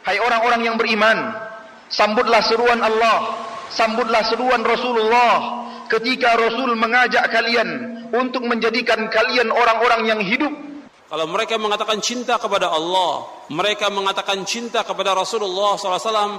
Hai orang-orang yang beriman, sambutlah seruan Allah, sambutlah seruan Rasulullah ketika Rasul mengajak kalian untuk menjadikan kalian orang-orang yang hidup. Kalau mereka mengatakan cinta kepada Allah, mereka mengatakan cinta kepada Rasulullah SAW,